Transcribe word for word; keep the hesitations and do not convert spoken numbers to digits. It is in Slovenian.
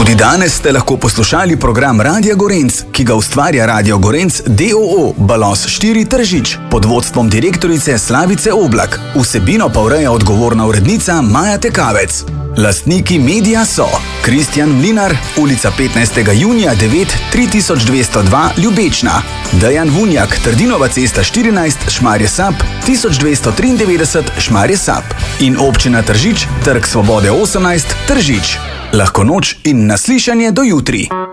Tudi danes ste lahko poslušali program Radia Gorenc, ki ga ustvarja Radio Gorenc d o o Balos štiri Tržič pod vodstvom direktorice Slavice Oblak. Vsebino pa ureja odgovorna urednica Maja Tekavec. Lastniki medija so Kristjan Mlinar, ulica petnajstega junija devet, tri tisoč dvesto dva, Ljubečna. Dejan Vunjak, Trdinova cesta štirinajst, Šmarje Sap, tisoč dvesto triindevetdeset, Šmarje Sap. In občina Tržič, Trg Svobode osemnajst, Tržič. Lahko noč in naslišanje do jutri.